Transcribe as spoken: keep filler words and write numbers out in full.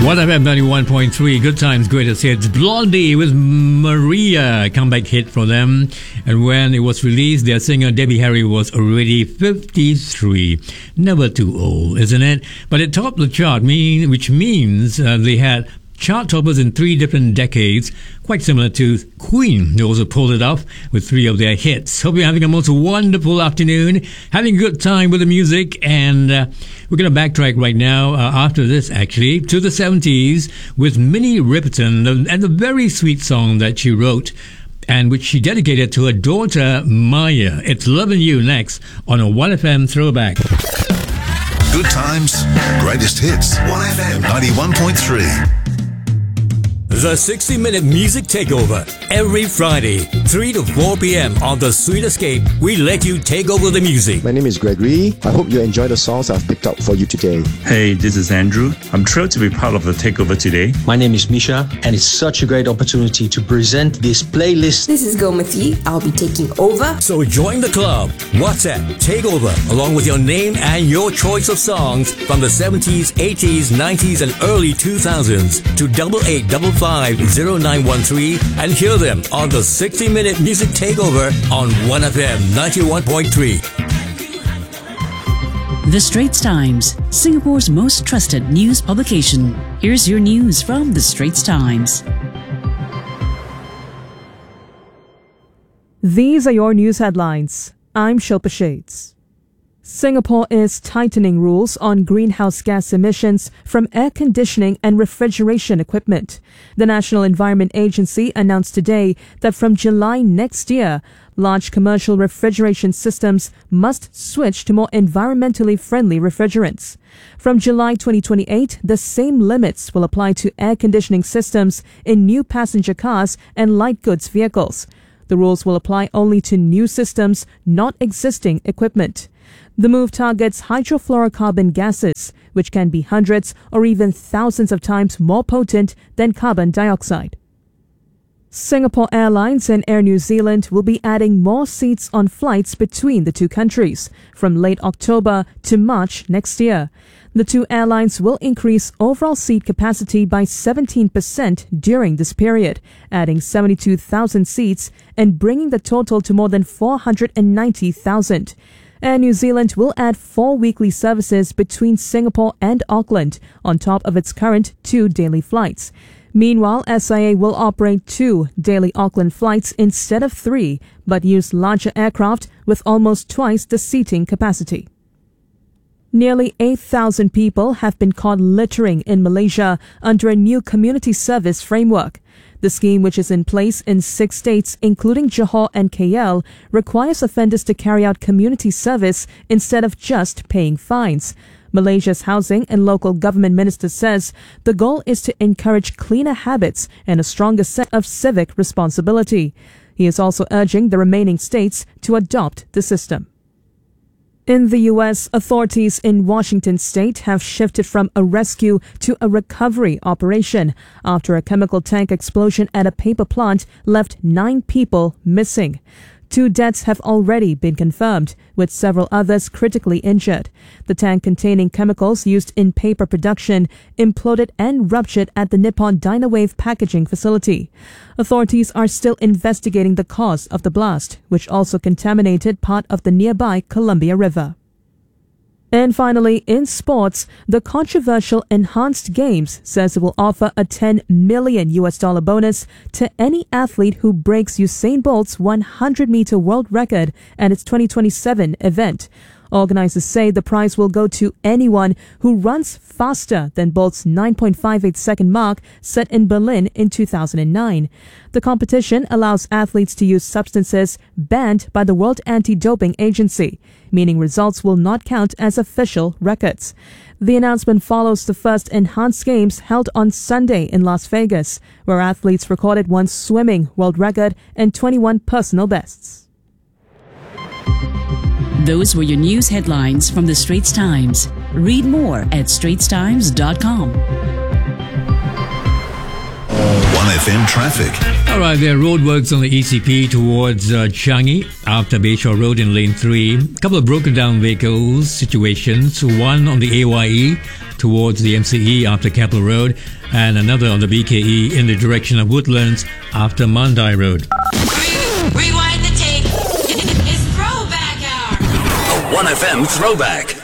one F M ninety-one point three, Good Times, Greatest Hits. Blondie with Maria, comeback hit for them. And when it was released, their singer Debbie Harry was already fifty-three. Never too old, isn't it? But it topped the chart, mean, which means uh, they had chart toppers in three different decades, quite similar to Queen. They also pulled it off with three of their hits. Hope you're having a most wonderful afternoon, having a good time with the music, and uh, we're going to backtrack right now, uh, after this actually, to the seventies with Minnie Riperton and the very sweet song that she wrote and which she dedicated to her daughter Maya. It's Loving You next on a one F M Throwback. Good times, greatest hits, one F M ninety-one point three. The sixty minute Music Takeover. Every Friday, three to four p.m. on The Sweet Escape, we let you take over the music. My name is Gregory. I hope you enjoy the songs I've picked up for you today. Hey, this is Andrew. I'm thrilled to be part of the takeover today. My name is Misha, and it's such a great opportunity to present this playlist. This is Gomati. I'll be taking over. So join the club. WhatsApp Takeover, along with your name and your choice of songs from the seventies, eighties, nineties, and early two thousands to double eight double five zero nine one three and hear them on the sixty minute Music Takeover on one F M ninety-one point three. The Straits Times, Singapore's most trusted news publication. Here's your news from The Straits Times. These are your news headlines. I'm Shilpa Shades. Singapore is tightening rules on greenhouse gas emissions from air conditioning and refrigeration equipment. The National Environment Agency announced today that from July next year, large commercial refrigeration systems must switch to more environmentally friendly refrigerants. From July twenty twenty-eight, the same limits will apply to air conditioning systems in new passenger cars and light goods vehicles. The rules will apply only to new systems, not existing equipment. The move targets hydrofluorocarbon gases, which can be hundreds or even thousands of times more potent than carbon dioxide. Singapore Airlines and Air New Zealand will be adding more seats on flights between the two countries from late October to March next year. The two airlines will increase overall seat capacity by seventeen percent during this period, adding seventy-two thousand seats and bringing the total to more than four hundred ninety thousand. Air New Zealand will add four weekly services between Singapore and Auckland, on top of its current two daily flights. Meanwhile, S I A will operate two daily Auckland flights instead of three, but use larger aircraft with almost twice the seating capacity. Nearly eight thousand people have been caught littering in Malaysia under a new community service framework. The scheme, which is in place in six states, including Johor and K L, requires offenders to carry out community service instead of just paying fines. Malaysia's Housing and Local Government Minister says the goal is to encourage cleaner habits and a stronger sense of civic responsibility. He is also urging the remaining states to adopt the system. In the U S, authorities in Washington state have shifted from a rescue to a recovery operation after a chemical tank explosion at a paper plant left nine people missing. Two deaths have already been confirmed, with several others critically injured. The tank containing chemicals used in paper production imploded and ruptured at the Nippon Dynawave packaging facility. Authorities are still investigating the cause of the blast, which also contaminated part of the nearby Columbia River. And finally, in sports, the controversial Enhanced Games says it will offer a ten million U S dollar bonus to any athlete who breaks Usain Bolt's one hundred meter world record at its twenty twenty-seven event. Organizers say the prize will go to anyone who runs faster than Bolt's nine point five eight second mark set in Berlin in two thousand nine. The competition allows athletes to use substances banned by the World Anti-Doping Agency, meaning results will not count as official records. The announcement follows the first Enhanced Games held on Sunday in Las Vegas, where athletes recorded one swimming world record and twenty-one personal bests. Those were your news headlines from The Straits Times. Read more at straits times dot com. one F M traffic. All right, there are roadworks on the E C P towards uh, Changi after Bayshore Road in lane three. A couple of broken down vehicles situations. One on the A Y E towards the M C E after Keppel Road, and another on the B K E in the direction of Woodlands after Mandai Road. Rewind the tape. It's Throwback Hour. A one F M throwback.